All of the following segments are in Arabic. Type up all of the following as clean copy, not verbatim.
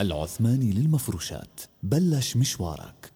العثماني للمفروشات، بلش مشوارك.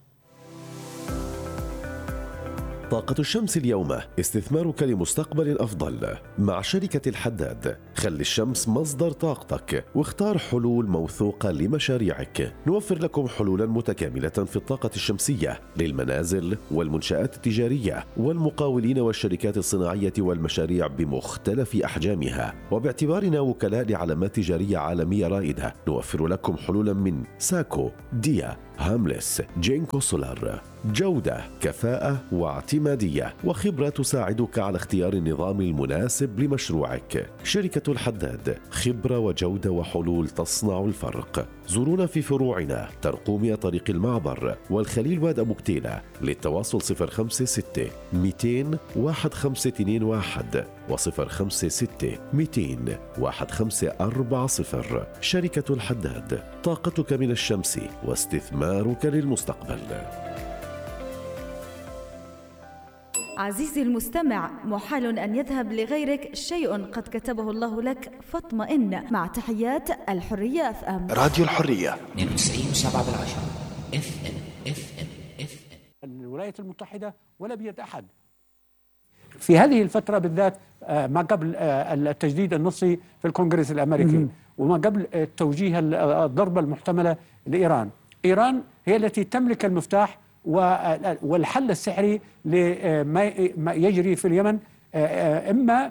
طاقة الشمس اليوم استثمارك لمستقبل أفضل مع شركة الحداد. خلي الشمس مصدر طاقتك واختار حلول موثوقة لمشاريعك. نوفر لكم حلولا متكاملة في الطاقة الشمسية للمنازل والمنشآت التجارية والمقاولين والشركات الصناعية والمشاريع بمختلف أحجامها. وباعتبارنا وكلاء لعلامات تجارية عالمية رائدة، نوفر لكم حلولا من ساكو، ديا، هاملس، جينكو سولار. جودة، كفاءة واعتمادية وخبرة تساعدك على اختيار النظام المناسب لمشروعك. شركة الحداد، خبرة وجودة وحلول تصنع الفرق. زورونا في فروعنا ترقومية طريق المعبر والخليل واد أبو كتيلة. للتواصل 056 200 1521 و056 200 1540. شركة الحداد، طاقتك من الشمس واستثمارك للمستقبل. عزيزي المستمع، محال أن يذهب لغيرك شيء قد كتبه الله لك، فاطمئن. مع تحيات الحرية FM. راديو الحرية 92.7 FM. الولايات المتحدة ولا بيد أحد في هذه الفترة بالذات، ما قبل التجديد النصي في الكونغرس الأمريكي وما قبل توجيه الضربة المحتملة لإيران. إيران هي التي تملك المفتاح والحل السحري لما يجري في اليمن، إما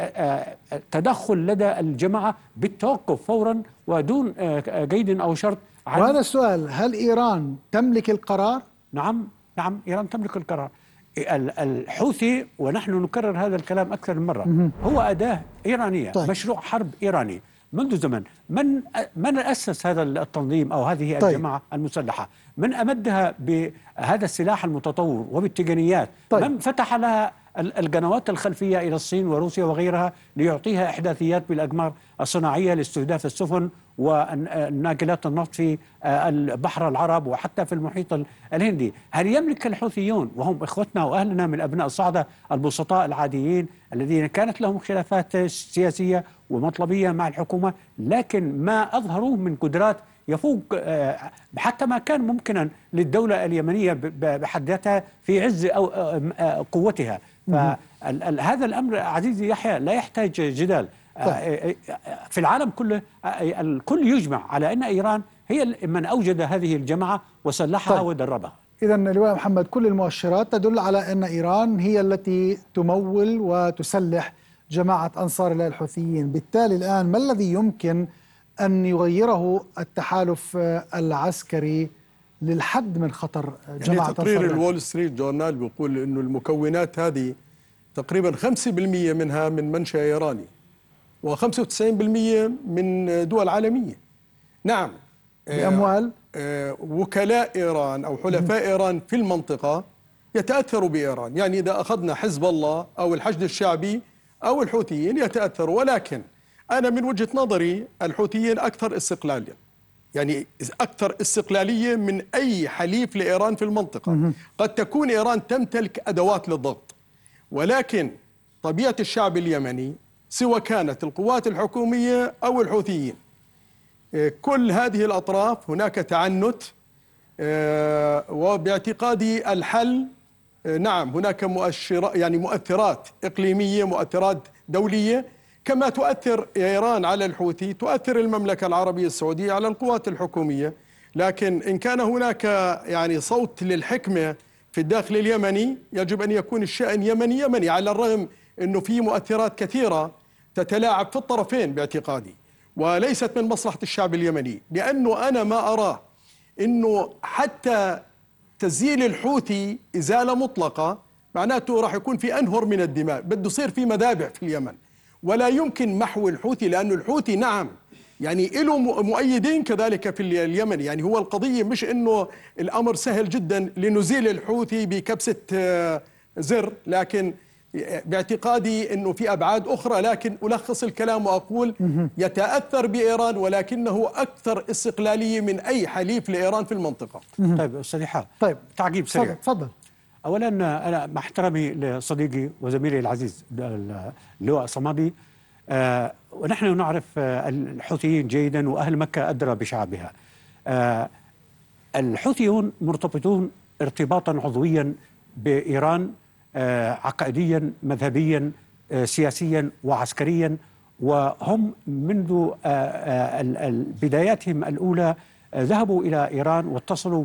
بتدخل لدى الجماعة بالتوقف فورا ودون قيد أو شرط. وهذا السؤال، هل إيران تملك القرار؟ نعم إيران تملك القرار. الحوثي، ونحن نكرر هذا الكلام أكثر من مرة، هو أداة إيرانية. طيب. مشروع حرب إيراني منذ زمن. من أسس هذا التنظيم أو هذه الجماعة المسلحة؟ من أمدها بهذا السلاح المتطور وبالتقنيات؟ طيب. من فتح لها القنوات الخلفية إلى الصين وروسيا وغيرها ليعطيها إحداثيات بالأقمار الصناعية لاستهداف السفن والناقلات النفط في البحر العرب وحتى في المحيط الهندي؟ هل يملك الحوثيون، وهم إخوتنا وأهلنا من أبناء الصعدة البسطاء العاديين الذين كانت لهم خلافات سياسية ومطلبية مع الحكومة، لكن ما أظهروه من قدرات يفوق حتى ما كان ممكنا للدولة اليمنية بحد ذاتها في عز أو قوتها. فهذا الأمر عزيزي يحيى لا يحتاج جدال. في العالم كله الكل يجمع على أن إيران هي من أوجد هذه الجماعة وسلحها ودربها. إذن لواء محمد، كل المؤشرات تدل على أن إيران هي التي تمول وتسلح جماعة أنصار الله الحوثيين. بالتالي الآن ما الذي يمكن أن يغيره التحالف العسكري للحد من خطر جماعة أنصار الله؟ تقرير الول ستريت جورنال بيقول أنه المكونات هذه تقريبا 5% منها من منشأ إيراني و95% من دول عالمية. نعم، بأموال وكلاء إيران أو حلفاء إيران في المنطقة يتأثروا بإيران. يعني إذا أخذنا حزب الله أو الحشد الشعبي أو الحوثيين يتأثروا، ولكن أنا من وجهة نظري الحوثيين أكثر استقلالية، يعني أكثر استقلالية من أي حليف لإيران في المنطقة. قد تكون إيران تمتلك أدوات للضغط، ولكن طبيعة الشعب اليمني سواء كانت القوات الحكومية أو الحوثيين، كل هذه الأطراف هناك تعنت. وباعتقادي الحل، نعم هناك مؤثرات إقليمية، مؤثرات دولية، كما تؤثر إيران على الحوثي تؤثر المملكة العربية السعودية على القوات الحكومية. لكن إن كان هناك صوت للحكمة في الداخل اليمني، يجب أن يكون الشأن يمني، على الرغم أنه في مؤثرات كثيرة تتلاعب في الطرفين باعتقادي، وليست من مصلحة الشعب اليمني. لأنه أنا ما أراه أنه حتى تزيل الحوثي إزالة مطلقة معناته راح يكون في أنهر من الدماء، بده يصير في مذابح في اليمن، ولا يمكن محو الحوثي. لأنه الحوثي نعم له مؤيدين كذلك في اليمن. هو القضية مش أنه الأمر سهل جدا لنزيل الحوثي بكبسة زر، لكن باعتقادي أنه في أبعاد أخرى. لكن ألخص الكلام وأقول يتأثر بإيران، ولكنه أكثر استقلالية من أي حليف لإيران في المنطقة. طيب أستاذ حاء، تعقيب سريع. تفضل. أولا أنا مع احترامي لصديقي وزميلي العزيز اللواء صمدي، ونحن نعرف الحوثيين جيدا وأهل مكة أدرى بشعبها. الحوثيون مرتبطون ارتباطا عضويا بإيران، عقائديا مذهبيا سياسيا وعسكريا، وهم منذ بداياتهم الأولى ذهبوا إلى إيران واتصلوا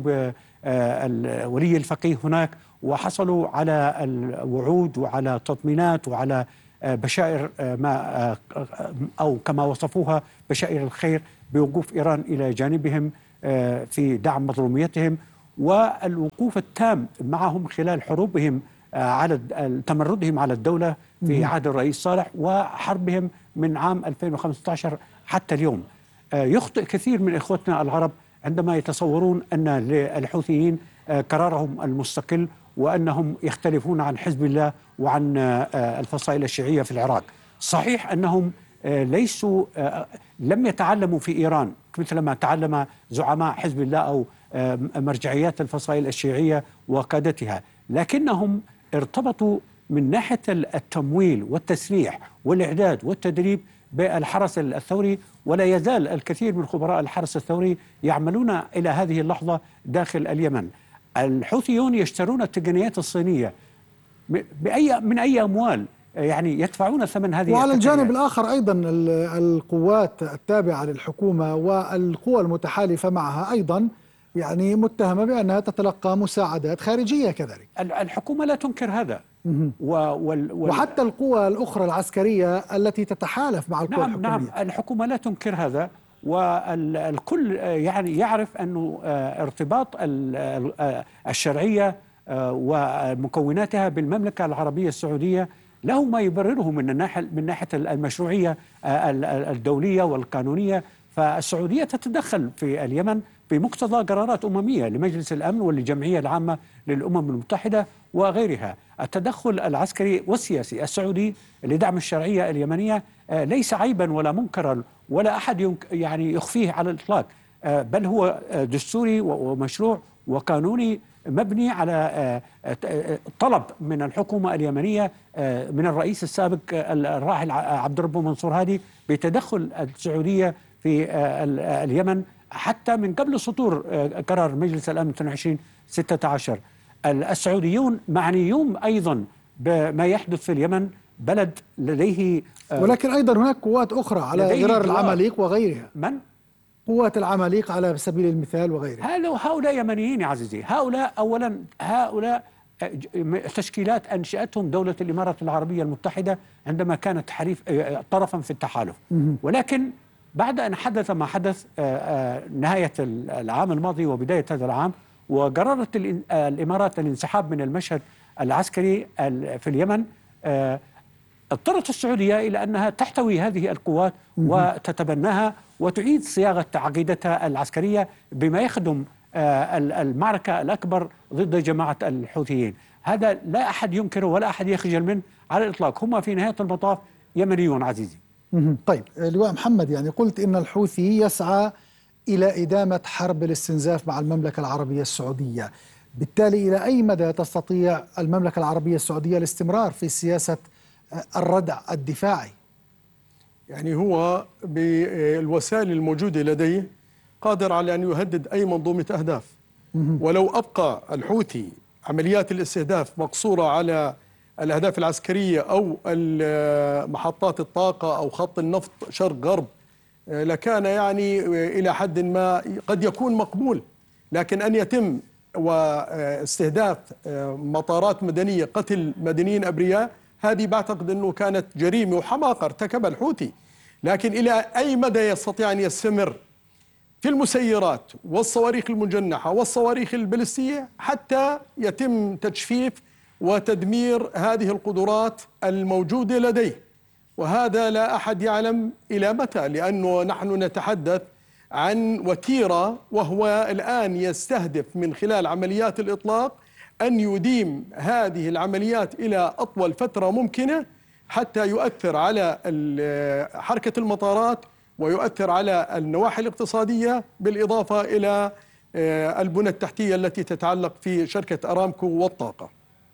بولي الفقيه هناك، وحصلوا على الوعود وعلى تطمينات وعلى بشائر ما أو كما وصفوها بشائر الخير بوقوف إيران إلى جانبهم في دعم مظلوميتهم والوقوف التام معهم خلال حروبهم على تمردهم على الدولة في عهد الرئيس صالح وحربهم من عام 2015 حتى اليوم. يخطئ كثير من إخوتنا العرب عندما يتصورون أن للحوثيين قرارهم المستقل وأنهم يختلفون عن حزب الله وعن الفصائل الشيعية في العراق. صحيح أنهم ليسوا لم يتعلموا في إيران مثلما تعلم زعماء حزب الله أو مرجعيات الفصائل الشيعية وقادتها، لكنهم ارتبطوا من ناحية التمويل والتسليح والإعداد والتدريب بالحرس الثوري، ولا يزال الكثير من خبراء الحرس الثوري يعملون إلى هذه اللحظة داخل اليمن. الحوثيون يشترون التقنيات الصينية من أي أموال؟ يعني يدفعون ثمن هذه. وعلى الجانب الآخر أيضا القوات التابعة للحكومة والقوى المتحالفة معها أيضا يعني متهمة بأنها تتلقى مساعدات خارجية كذلك. الحكومة لا تنكر هذا. وحتى القوى الأخرى العسكرية التي تتحالف مع القوى الحكومية. نعم، الحكومة لا تنكر هذا، والكل يعني يعرف أنه ارتباط الشرعية ومكوناتها بالمملكة العربية السعودية له ما يبرره من ناحية المشروعية الدولية والقانونية. فالسعودية تتدخل في اليمن بمقتضى قرارات أممية لمجلس الأمن وللجمعية العامة للأمم المتحدة وغيرها. التدخل العسكري والسياسي السعودي لدعم الشرعية اليمنية ليس عيبا ولا منكرا ولا أحد يعني يخفيه على الإطلاق، بل هو دستوري ومشروع وقانوني مبني على طلب من الحكومة اليمنية من الرئيس السابق الراحل عبد الرب منصور هادي بتدخل السعودية في اليمن حتى من قبل صدور قرار مجلس الأمن 22/16. السعوديون معنيون أيضا بما يحدث في اليمن، بلد لديه ولكن أيضا هناك قوات أخرى على غرار العماليق وغيرها. من؟ قوات العماليق على سبيل المثال وغيرها. هؤلاء يمنيين يا عزيزي. هؤلاء تشكيلات أنشأتهم دولة الإمارات العربية المتحدة عندما كانت طرفا في التحالف، ولكن بعد أن حدث ما حدث نهاية العام الماضي وبداية هذا العام، وقررت الإمارات الانسحاب من المشهد العسكري في اليمن، اضطرت السعودية إلى أنها تحتوي هذه القوات وتتبناها وتعيد صياغة عقيدتها العسكرية بما يخدم المعركة الأكبر ضد جماعة الحوثيين. هذا لا أحد ينكره ولا أحد يخجل منه على الإطلاق. هم في نهاية المطاف يمنيون عزيزي. طيب لواء محمد، يعني قلت إن الحوثي يسعى إلى إدامة حرب الاستنزاف مع المملكة العربية السعودية، بالتالي إلى أي مدى تستطيع المملكة العربية السعودية الاستمرار في سياسة الردع الدفاعي؟ يعني هو بالوسائل الموجودة لديه قادر على أن يهدد أي منظومة أهداف، ولو أبقى الحوثي عمليات الاستهداف مقصورة على الأهداف العسكرية أو محطات الطاقة أو خط النفط شرق غرب لكان يعني إلى حد ما قد يكون مقبول، لكن أن يتم واستهداف مطارات مدنية، قتل مدنيين أبرياء، هذه بعتقد أنه كانت جريمة وحماقة ارتكبها الحوثي. لكن إلى أي مدى يستطيع أن يستمر في المسيرات والصواريخ المجنحة والصواريخ البالستية حتى يتم تجفيف وتدمير هذه القدرات الموجودة لديه؟ وهذا لا أحد يعلم إلى متى، لأنه نحن نتحدث عن وتيرة، وهو الآن يستهدف من خلال عمليات الإطلاق أن يديم هذه العمليات إلى أطول فترة ممكنة حتى يؤثر على حركة المطارات ويؤثر على النواحي الاقتصادية، بالإضافة إلى البنى التحتية التي تتعلق في شركة أرامكو والطاقة.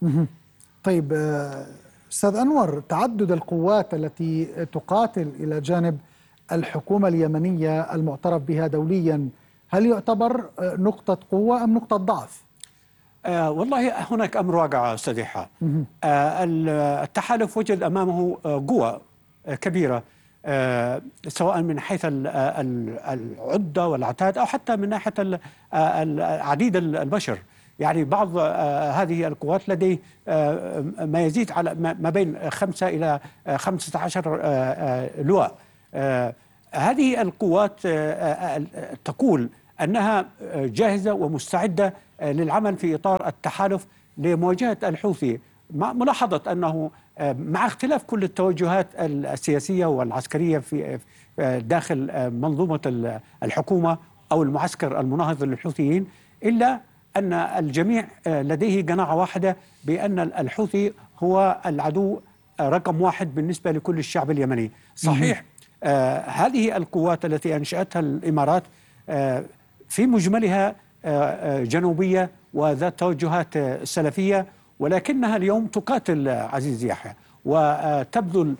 طيب أستاذ أنور، تعدد القوات التي تقاتل إلى جانب الحكومة اليمنية المعترف بها دوليا، هل يعتبر نقطة قوة أم نقطة ضعف؟ والله هناك أمر واقع أستاذ إيحاء. التحالف وجد أمامه قوة كبيرة، سواء من حيث العدة والعتاد أو حتى من ناحية عديد البشر. يعني بعض هذه القوات لديه ما يزيد على ما بين 5 إلى 15 لواء. هذه القوات تقول أنها جاهزة ومستعدة للعمل في إطار التحالف لمواجهة الحوثي، مع ملاحظة أنه مع اختلاف كل التوجهات السياسية والعسكرية في داخل منظومة الحكومة أو المعسكر المناهض للحوثيين، إلا أن الجميع لديه قناعة واحدة بأن الحوثي هو العدو رقم 1 بالنسبة لكل الشعب اليمني. صحيح هذه القوات التي أنشأتها الإمارات في مجملها جنوبية وذات توجهات سلفية، ولكنها اليوم تقاتل عزيز يحيى وتبذل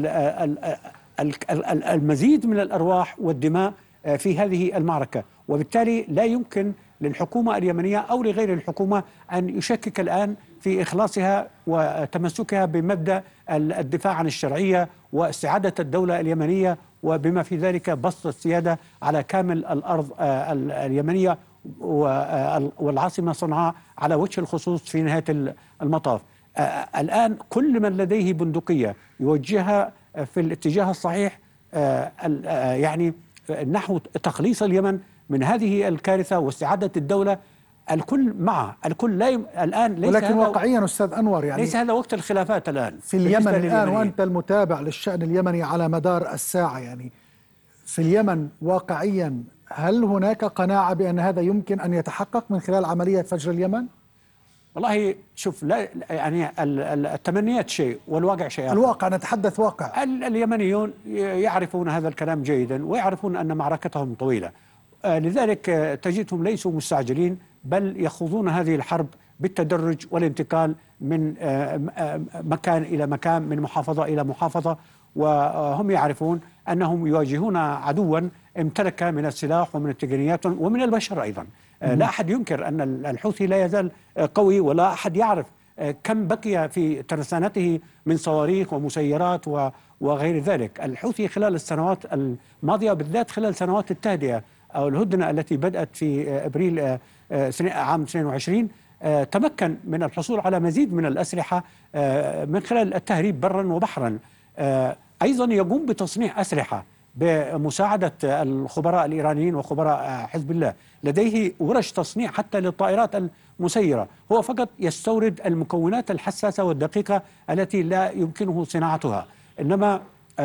المزيد من الأرواح والدماء في هذه المعركة، وبالتالي لا يمكن للحكومة اليمنية أو لغير الحكومة أن يشكك الآن في إخلاصها وتمسكها بمبدأ الدفاع عن الشرعية واستعادة الدولة اليمنية، وبما في ذلك بسط السيادة على كامل الأرض اليمنية والعاصمة صنعاء على وجه الخصوص في نهاية المطاف. الآن كل من لديه بندقية يوجهها في الاتجاه الصحيح، يعني نحو تخليص اليمن من هذه الكارثة واستعادة الدولة. الكل معه، الكل الآن ليس، ولكن واقعيا أستاذ أنور يعني ليس هذا وقت الخلافات الآن في اليمن الآن، وأنت المتابع للشأن اليمني على مدار الساعة. يعني في اليمن واقعيا هل هناك قناعة بأن هذا يمكن أن يتحقق من خلال عملية فجر اليمن؟ والله شوف، لا يعني التمنيات شيء والواقع شيء آخر. الواقع، نتحدث واقع. اليمنيون يعرفون هذا الكلام جيدا ويعرفون أن معركتهم طويلة، لذلك تجدهم ليسوا مستعجلين، بل يخوضون هذه الحرب بالتدرج والانتقال من مكان إلى مكان، من محافظة إلى محافظة، وهم يعرفون أنهم يواجهون عدوا امتلك من السلاح ومن التقنيات ومن البشر أيضا. لا أحد ينكر أن الحوثي لا يزال قوي، ولا أحد يعرف كم بقي في ترسانته من صواريخ ومسيرات وغير ذلك. الحوثي خلال السنوات الماضية، بالذات خلال سنوات التهدئة أو الهدنة التي بدأت في أبريل عام 22، تمكن من الحصول على مزيد من الأسلحة من خلال التهريب برا وبحرا. أيضا يقوم بتصنيع أسلحة بمساعدة الخبراء الإيرانيين وخبراء حزب الله، لديه ورش تصنيع حتى للطائرات المسيرة، هو فقط يستورد المكونات الحساسة والدقيقة التي لا يمكنه صناعتها، إنما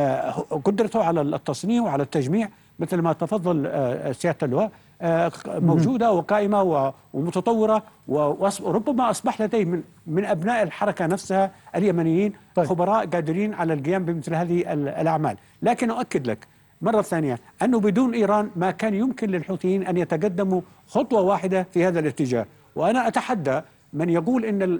قدرته على التصنيع وعلى التجميع مثل ما تفضل سيادة اللواء موجودة وقائمة ومتطورة، وربما أصبح لديه من أبناء الحركة نفسها اليمنيين خبراء قادرين على القيام بمثل هذه الأعمال. لكن أؤكد لك مرة ثانية أنه بدون إيران ما كان يمكن للحوثيين أن يتقدموا خطوة واحدة في هذا الاتجاه. وأنا أتحدى من يقول أن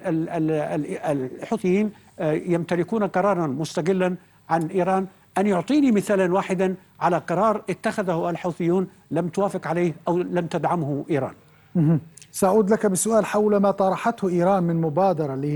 الحوثيين يمتلكون قرارا مستقلا عن إيران أن يعطيني مثالا واحدا على قرار اتخذه الحوثيون لم توافق عليه أو لم تدعمه إيران. سأعود لك بسؤال حول ما طرحته إيران من مبادرة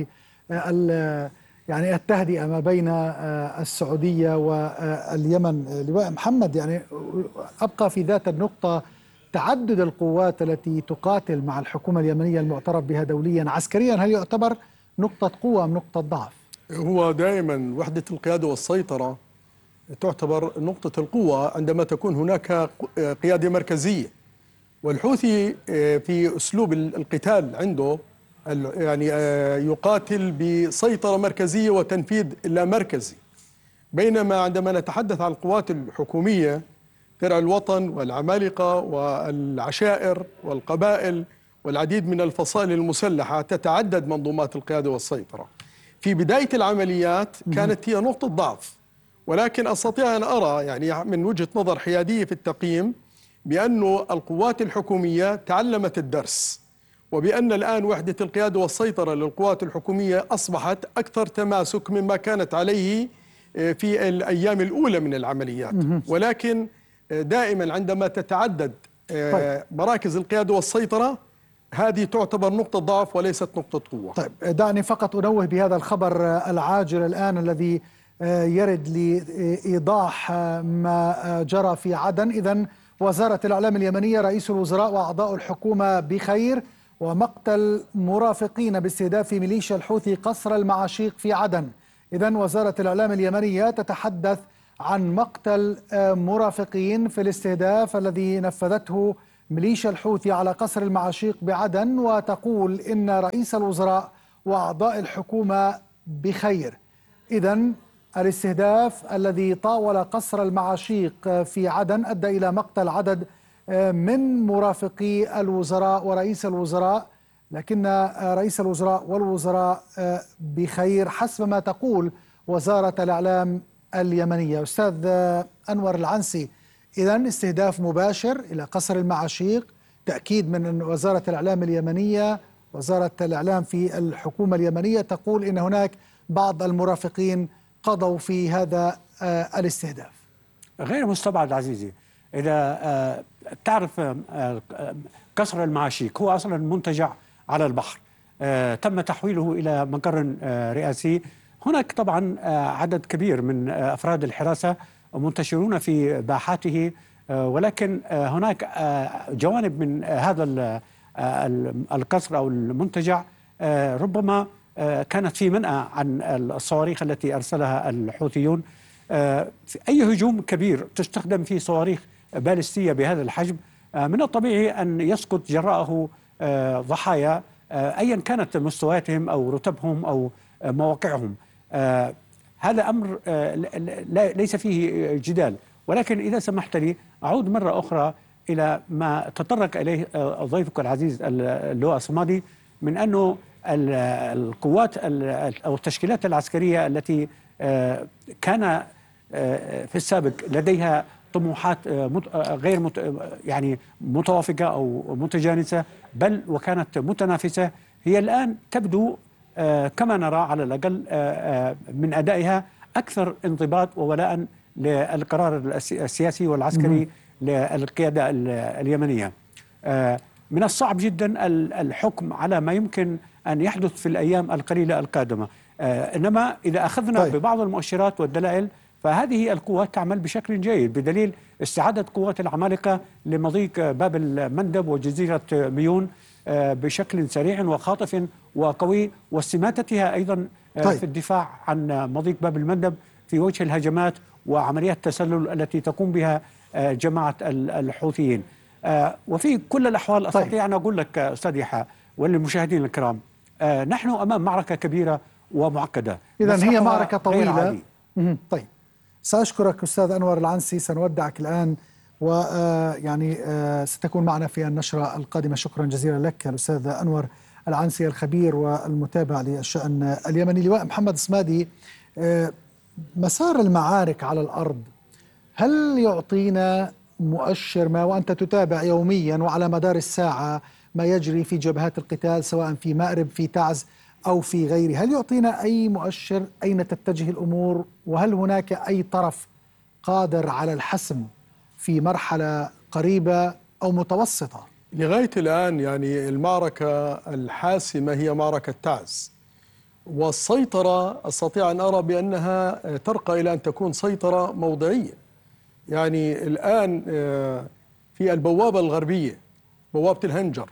يعني التهدئة ما بين السعودية واليمن. لواء محمد، يعني أبقى في ذات النقطة، تعدد القوات التي تقاتل مع الحكومة اليمنية المعترف بها دوليا عسكريا، هل يعتبر نقطة قوة أم نقطة ضعف؟ هو دائما وحدة القيادة والسيطرة تعتبر نقطة القوة عندما تكون هناك قيادة مركزية، والحوثي في أسلوب القتال عنده يعني يقاتل بسيطرة مركزية وتنفيذ لا مركزي، بينما عندما نتحدث عن القوات الحكومية درع الوطن والعمالقة والعشائر والقبائل والعديد من الفصائل المسلحة تتعدد منظومات القيادة والسيطرة. في بداية العمليات كانت هي نقطة ضعف، ولكن أستطيع أن أرى يعني من وجهة نظر حيادية في التقييم بأن القوات الحكومية تعلمت الدرس، وبأن الآن وحدة القيادة والسيطرة للقوات الحكومية أصبحت أكثر تماسك مما كانت عليه في الأيام الأولى من العمليات. ولكن دائما عندما تتعدد مراكز القيادة والسيطرة هذه تعتبر نقطة ضعف وليست نقطة قوة. طيب دعني فقط أنوه بهذا الخبر العاجل الآن الذي يرد لإيضاح ما جرى في عدن. إذن وزارة الإعلام اليمنية رئيس الوزراء وأعضاء الحكومة بخير، ومقتل مرافقين باستهداف ميليشيا الحوثي قصر المعاشيق في عدن. إذن وزارة الإعلام اليمنية تتحدث عن مقتل مرافقين في الاستهداف الذي نفذته ميليشيا الحوثي على قصر المعاشيق بعدن، وتقول إن رئيس الوزراء وأعضاء الحكومة بخير. إذن الاستهداف الذي طاول قصر المعاشيق في عدن أدى إلى مقتل عدد من مرافقي الوزراء ورئيس الوزراء، لكن رئيس الوزراء والوزراء بخير حسب ما تقول وزارة الإعلام اليمنية. أستاذ أنور العنسي، إذن استهداف مباشر إلى قصر المعاشيق، تأكيد من وزارة الإعلام اليمنية. وزارة الإعلام في الحكومة اليمنية تقول إن هناك بعض المرافقين قضوا في هذا الاستهداف. غير مستبعد عزيزي. إذا تعرف قصر المعاشيق هو أصلا منتجع على البحر، تم تحويله إلى مقر رئاسي. هناك طبعا عدد كبير من أفراد الحراسة منتشرون في باحاته، ولكن هناك جوانب من هذا القصر أو المنتجع ربما كانت في منأى عن الصواريخ التي أرسلها الحوثيون. في أي هجوم كبير تستخدم فيه صواريخ باليستية بهذا الحجم من الطبيعي أن يسقط جراءه ضحايا أيا كانت مستوياتهم أو رتبهم أو مواقعهم. هذا أمر ليس فيه جدال. ولكن إذا سمحت لي أعود مرة أخرى إلى ما تطرق إليه ضيفك العزيز اللواء صمادي، من أنه القوات أو التشكيلات العسكرية التي كان في السابق لديها طموحات غير يعني متوافقة أو متجانسة، بل وكانت متنافسة، هي الآن تبدو كما نرى على الأقل من أدائها أكثر انضباط وولاء للقرار السياسي والعسكري للقيادة اليمنية. من الصعب جدا الحكم على ما يمكن أن يحدث في الأيام القليلة القادمة، إنما إذا أخذنا ببعض المؤشرات والدلائل فهذه القوات تعمل بشكل جيد، بدليل استعادة قوات العمالقة لمضيق باب المندب وجزيرة ميون بشكل سريع وخاطف وقوي، واستماتتها أيضا في الدفاع عن مضيق باب المندب في وجه الهجمات وعمليات التسلل التي تقوم بها جماعة الحوثيين. وفي كل الأحوال أستطيع أن أقول لك أستاذ يحيى وللمشاهدين الكرام، نحن أمام معركة كبيرة ومعقدة. إذن هي معركة طويلة. طيب سأشكرك أستاذ أنور العنسي، سنودعك الآن ويعني ستكون معنا في النشرة القادمة. شكرا جزيلا لك الأستاذ أنور العنسي الخبير والمتابع للشأن اليمني. لواء محمد صمادي، مسار المعارك على الأرض هل يعطينا مؤشر ما، وأنت تتابع يوميا وعلى مدار الساعة ما يجري في جبهات القتال سواء في مأرب في تعز أو في غيره، هل يعطينا أي مؤشر أين تتجه الأمور، وهل هناك أي طرف قادر على الحسم في مرحلة قريبة أو متوسطة؟ لغاية الآن يعني المعركة الحاسمة هي معركة تعز، والسيطرة أستطيع أن أرى بأنها ترقى إلى أن تكون سيطرة موضعية. يعني الآن في البوابة الغربية، بوابة الهنجر،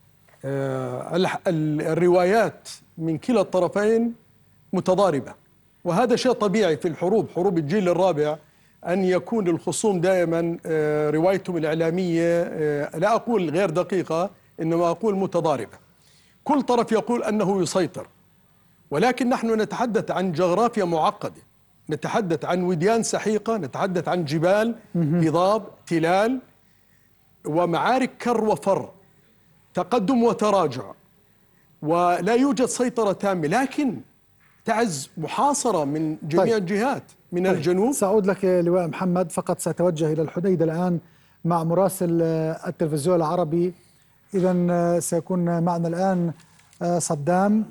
الروايات من كلا الطرفين متضاربة، وهذا شيء طبيعي في الحروب، حروب الجيل الرابع، أن يكون الخصوم دائما روايتهم الإعلامية لا أقول غير دقيقة إنما أقول متضاربة. كل طرف يقول أنه يسيطر، ولكن نحن نتحدث عن جغرافيا معقدة، نتحدث عن وديان سحيقة، نتحدث عن جبال، هضاب، تلال، ومعارك كر وفر، تقدم وتراجع، ولا يوجد سيطرة تامة، لكن تعز محاصرة من جميع الجهات من الجنوب. سأعود لك لواء محمد، فقط سأتوجه إلى الحديدة الآن مع مراسل التلفزيون العربي. إذن سيكون معنا الآن صدام.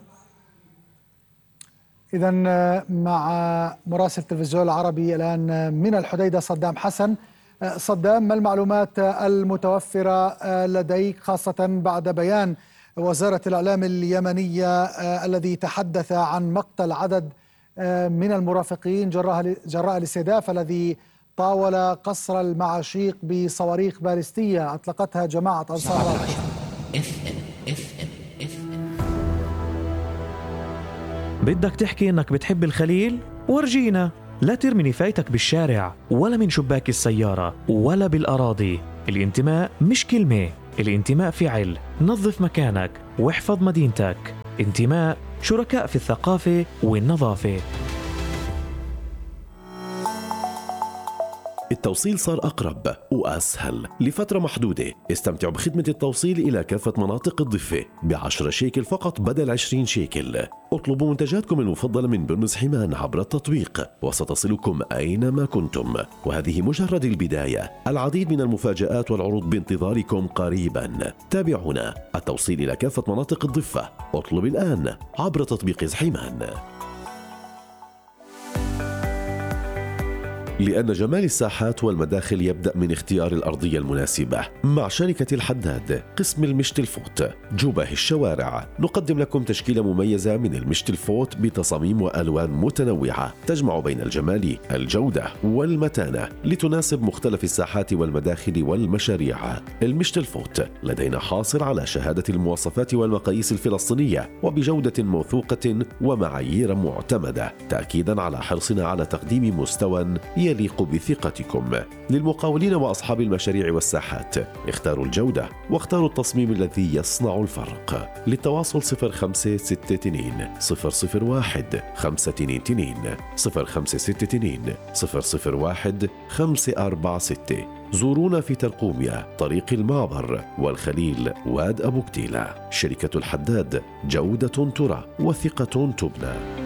إذن مع مراسل التلفزيون العربي الآن من الحديدة صدام حسن. صدام، ما المعلومات المتوفرة لديك، خاصة بعد بيان وزارة الإعلام اليمنية الذي تحدث عن مقتل عدد من المرافقين جراء الاستهداف الذي طاول قصر المعاشيق بصواريخ باليستية أطلقتها جماعة أنصار الله؟ بدك تحكي إنك بتحب الخليل؟ ورجينا. لا ترمي نفايتك بالشارع ولا من شباك السيارة ولا بالأراضي. الانتماء مش كلمة، الانتماء فعل. نظف مكانك واحفظ مدينتك. انتماء، شركاء في الثقافة والنظافة. التوصيل صار أقرب وأسهل لفترة محدودة. استمتعوا بخدمة التوصيل إلى كافة مناطق الضفة ب10 شيكل فقط بدل 20 شيكل. اطلبوا منتجاتكم المفضلة من برنس حمان عبر التطبيق وستصلكم أينما كنتم. وهذه مجرد البداية، العديد من المفاجآت والعروض بانتظاركم قريبا. تابعونا. التوصيل إلى كافة مناطق الضفة. اطلب الآن عبر تطبيق حمان. لأن جمال الساحات والمداخل يبدأ من اختيار الأرضية المناسبة. مع شركة الحداد قسم المشت الفوت جباه الشوارع، نقدم لكم تشكيلة مميزة من المشت الفوت بتصاميم وألوان متنوعة تجمع بين الجمال، الجودة والمتانة لتناسب مختلف الساحات والمداخل والمشاريع. المشت الفوت لدينا حاصل على شهادة المواصفات والمقاييس الفلسطينية وبجودة موثوقة ومعايير معتمدة، تأكيدا على حرصنا على تقديم مستوى يليق بثقتكم. للمقاولين وأصحاب المشاريع والساحات، اختاروا الجودة واختاروا التصميم الذي يصنع الفرق. للتواصل 0562 001 522 00562 001 546. زورونا في ترقوميا، طريق المعبر والخليل واد أبو كتيلة. شركة الحداد، جودة ترى وثقة تبنى.